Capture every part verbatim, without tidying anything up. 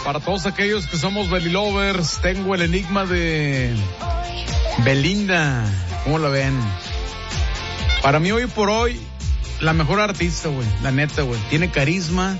Para todos aquellos que somos Belly Lovers, tengo el enigma de Belinda. ¿Cómo lo ven? Para mí hoy por hoy, la mejor artista, güey. La neta, güey. Tiene carisma.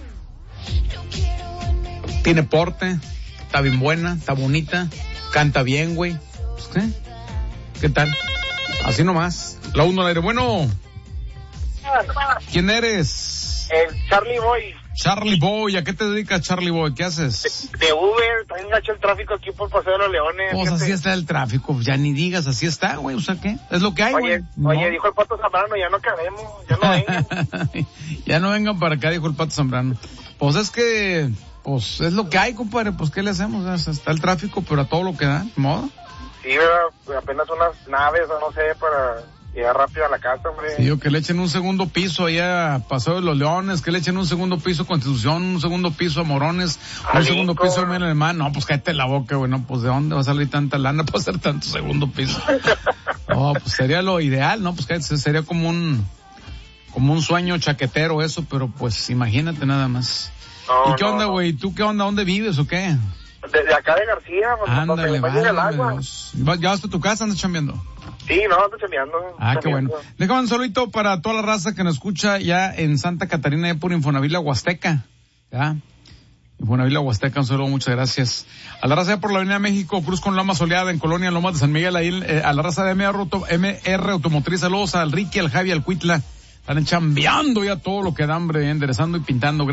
Tiene porte. Está bien buena, está bonita. Canta bien, güey. Pues, ¿qué? ¿Qué tal? Así nomás. La uno al aire. Bueno. ¿Quién eres? El Charlie Boy. Charlie Boy, ¿a qué te dedicas, Charlie Boy? ¿Qué haces? De, de Uber, también gacho el tráfico aquí por Paseo de los Leones. Pues fíjate. así está el tráfico, ya ni digas, así está, güey, o sea, ¿qué? Es lo que hay, güey. Oye, No. oye, dijo el Pato Zambrano, ya no cabemos, ya no vengan. Ya no vengan para acá, dijo el Pato Zambrano. Pues es que, pues es lo que hay, compadre, pues ¿qué le hacemos? O sea, está el tráfico, pero a todo lo que da, ¿modo? Sí, ¿verdad? Apenas unas naves, o no sé, para llegar rápido a la casa, hombre. Sí, o que le echen un segundo piso allá a Paseo de los Leones, que le echen un segundo piso a Constitución, un segundo piso a Morones, A un segundo Lincoln. piso a Miguel Alemán. No, pues cállate la boca, güey, no, pues ¿de dónde va a salir tanta lana para hacer tanto segundo piso? No, pues sería lo ideal, ¿no? Pues cállate, sería como un, como un sueño chaquetero eso, pero pues imagínate nada más. No, ¿Y qué no, onda, no. güey? ¿Tú qué onda? ¿Dónde vives o qué? Desde acá de García, pues, donde Ándale, va a ir el válgame agua. Dios. ¿Ya vas a tu casa? ¿Andas chambeando? Sí, no, ando chambeando. Ah, qué bueno. chambeando. Déjame un saludito para toda la raza que nos escucha ya en Santa Catarina, ya por Infonavit La Huasteca. ¿Ya? Infonavit La Huasteca, un saludo, muchas gracias. A la raza ya por la Avenida México, Cruz con Loma Soleada en Colonia Lomas de San Miguel, ahí, eh, a la raza de M R, Auto, M R Automotriz, saludos al Ricky, al Javi, al Cuitla. Están chambeando ya todo lo que da hambre, enderezando y pintando.